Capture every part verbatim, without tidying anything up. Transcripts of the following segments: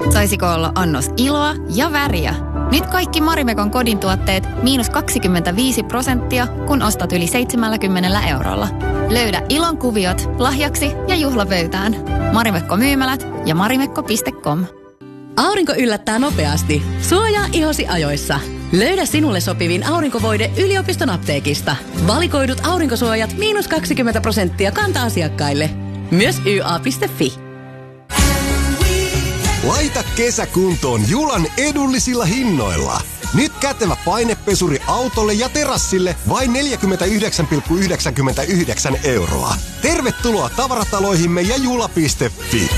Saisiko olla annos iloa ja väriä? Nyt kaikki Marimekon kodin tuotteet miinus kaksikymmentäviisi prosenttia, kun ostat yli seitsemänkymmentä eurolla. Löydä ilon kuviot lahjaksi ja juhlavöytään. Marimekko myymälät ja marimekko piste com. Aurinko yllättää nopeasti. Suojaa ihosi ajoissa. Löydä sinulle sopivin aurinkovoide yliopiston apteekista. Valikoidut aurinkosuojat miinus kaksikymmentä prosenttia kanta-asiakkaille. Myös y a piste f i. Laita kesä kuntoon Julan edullisilla hinnoilla. Nyt kätevä painepesuri autolle ja terassille vain neljäkymmentäyhdeksän pilkku yhdeksänkymmentäyhdeksän euroa. Tervetuloa tavarataloihimme ja jula piste f i.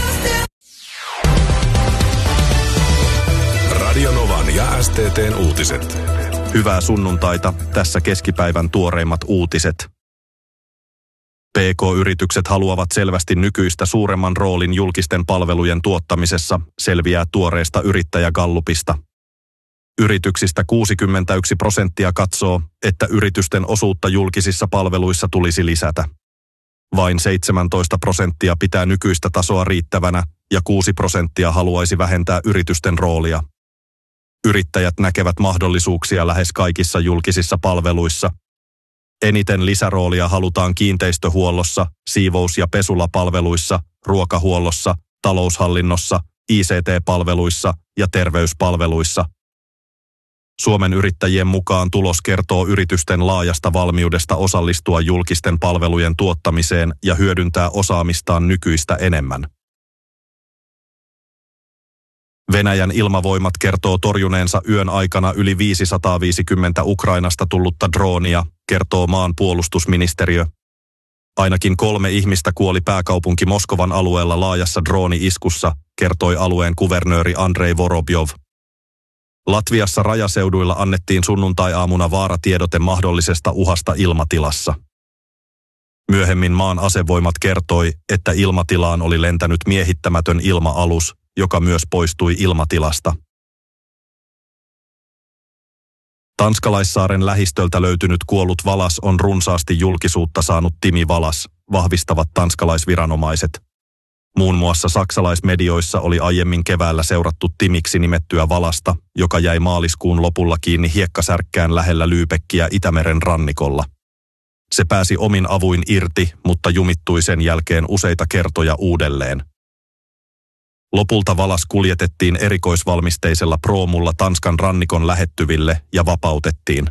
Radio Novan ja S T T:n uutiset. Hyvää sunnuntaita, tässä keskipäivän tuoreimmat uutiset. P K-yritykset haluavat selvästi nykyistä suuremman roolin julkisten palvelujen tuottamisessa, selviää tuoreesta yrittäjägallupista. Yrityksistä kuusikymmentäyksi prosenttia katsoo, että yritysten osuutta julkisissa palveluissa tulisi lisätä. Vain seitsemäntoista prosenttia pitää nykyistä tasoa riittävänä ja kuusi prosenttia haluaisi vähentää yritysten roolia. Yrittäjät näkevät mahdollisuuksia lähes kaikissa julkisissa palveluissa. Eniten lisäroolia halutaan kiinteistöhuollossa, siivous- ja pesulapalveluissa, ruokahuollossa, taloushallinnossa, I C T-palveluissa ja terveyspalveluissa. Suomen yrittäjien mukaan tulos kertoo yritysten laajasta valmiudesta osallistua julkisten palvelujen tuottamiseen ja hyödyntää osaamistaan nykyistä enemmän. Venäjän ilmavoimat kertoo torjuneensa yön aikana yli viisisataaviisikymmentä Ukrainasta tullutta droonia, kertoo maan puolustusministeriö. Ainakin kolme ihmistä kuoli pääkaupunki Moskovan alueella laajassa drooni-iskussa, kertoi alueen kuvernööri Andrei Vorobjov. Latviassa rajaseuduilla annettiin sunnuntai-aamuna vaaratiedote mahdollisesta uhasta ilmatilassa. Myöhemmin maan asevoimat kertoi, että ilmatilaan oli lentänyt miehittämätön ilma-alus, joka myös poistui ilmatilasta. Tanskalaissaaren lähistöltä löytynyt kuollut valas on runsaasti julkisuutta saanut Timi Valas, vahvistavat tanskalaisviranomaiset. Muun muassa saksalaismedioissa oli aiemmin keväällä seurattu Timiksi nimettyä valasta, joka jäi maaliskuun lopulla kiinni hiekkasärkkään lähellä Lübeckiä Itämeren rannikolla. Se pääsi omin avuin irti, mutta jumittui sen jälkeen useita kertoja uudelleen. Lopulta valas kuljetettiin erikoisvalmisteisella proomulla Tanskan rannikon lähettyville ja vapautettiin.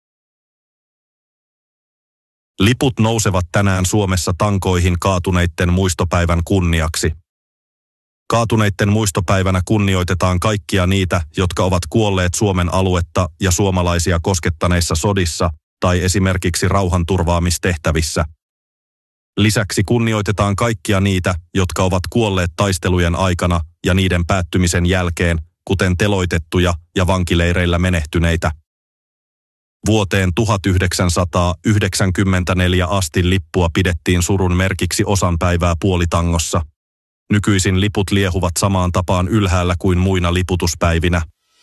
Liput nousevat tänään Suomessa tankoihin kaatuneitten muistopäivän kunniaksi. Kaatuneitten muistopäivänä kunnioitetaan kaikkia niitä, jotka ovat kuolleet Suomen aluetta ja suomalaisia koskettaneissa sodissa tai esimerkiksi rauhanturvaamistehtävissä. Lisäksi kunnioitetaan kaikkia niitä, jotka ovat kuolleet taistelujen aikana ja niiden päättymisen jälkeen, kuten teloitettuja ja vankileireillä menehtyneitä. Vuoteen tuhatyhdeksänsataayhdeksänkymmentäneljä asti lippua pidettiin surun merkiksi osanpäivää puolitangossa. Nykyisin liput liehuvat samaan tapaan ylhäällä kuin muina liputuspäivinä.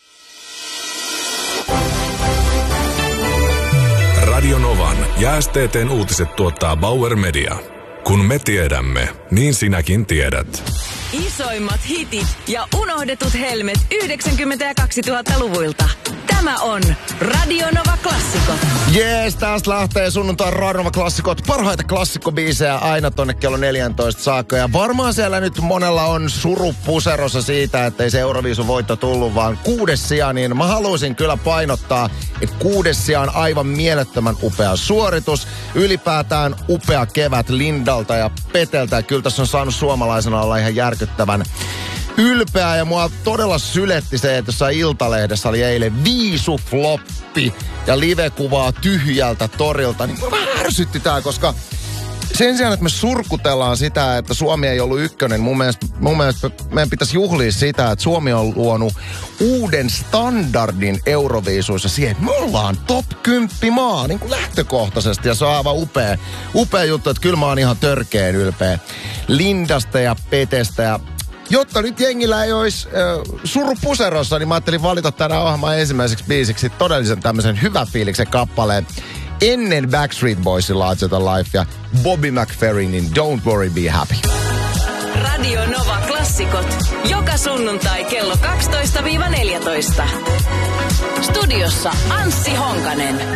Radio Novan ja S T T:n uutiset tuottaa Bauer Media. Kun me tiedämme, niin sinäkin tiedät. Isoimmat hitit ja unohdetut helmet yhdeksänkymmentä- ja kaksituhattaluvulta. Tämä on Radio Nova Klassikot. Jees, tästä lähtee sunnuntai Radio Nova Klassikot. Parhaita klassikkobiisejä aina tonne kello neljätoista saakka. Ja varmaan siellä nyt monella on suru puserossa siitä, ettei se Euroviisun voitto tullut, vaan kuudes sija. Niin mä haluaisin kyllä painottaa, että kuudes sija on aivan mielettömän upea suoritus. Ylipäätään upea kevät Lindalta ja Peteltä. Ja kyllä tässä on saanut suomalaisena olla ihan järkyttävän ylpeä, ja mua todella syletti se, että jossain Iltalehdessä oli eilen viisufloppi ja livekuvaa tyhjältä torilta. Niin mä ärsytti tää, koska sen sijaan, että me surkutellaan sitä, että Suomi ei ollut ykkönen, mun mielestä, mun mielestä meidän pitäisi juhlia sitä, että Suomi on luonut uuden standardin Euroviisuissa siihen, että me ollaan top kymmenen maa niin kuin lähtökohtaisesti, ja se on aivan upea, upea juttu, että kyllä mä oon ihan törkeen ylpeä Lindasta ja Petestä, ja jotta nyt jengillä ei olisi äh, suru puserossa, niin mä ajattelin valita tänään ohjelman ensimmäiseksi biisiksi todellisen tämmöisen hyvän fiiliksen kappaleen ennen Backstreet Boysin Larger Than Life ja Bobby McFerrinin Don't Worry Be Happy. Radio Nova Klassikot. Joka sunnuntai kello kaksitoista neljätoista. Studiossa Anssi Honkanen.